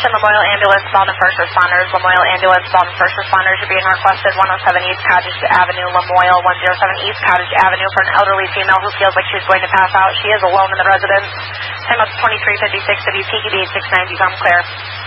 Lamoille Ambulance, Baldwin First Responders. Lamoille Ambulance, Baldwin First Responders are being requested 107 East Cottage Avenue, Lamoille, 107 East Cottage Avenue for an elderly female who feels like she's going to pass out. She is alone in the residence. Time up 2356 WPQB 690, come clear.